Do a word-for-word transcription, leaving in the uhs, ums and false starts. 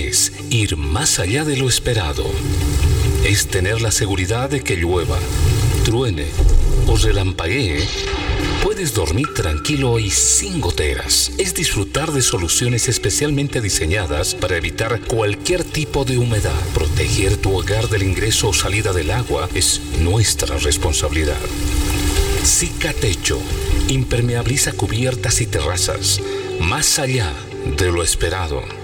es ir más allá de lo esperado. Es tener la seguridad de que llueva, truene o relampaguee, puedes dormir tranquilo y sin goteras. Es disfrutar de soluciones especialmente diseñadas para evitar cualquier tipo de humedad. Proteger tu hogar del ingreso o salida del agua es nuestra responsabilidad. Cicatecho impermeabiliza cubiertas y terrazas más allá de lo esperado.